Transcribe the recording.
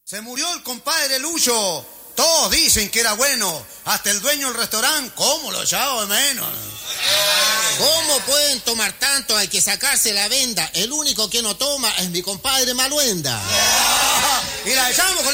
Se murió el compadre Lucho. Todos dicen que era bueno. Hasta el dueño del restaurante, ¿cómo lo echaba de menos? ¿Cómo pueden tomar tanto? Hay que sacarse la venda. El único que no toma es mi compadre Maluenda. Y la echamos con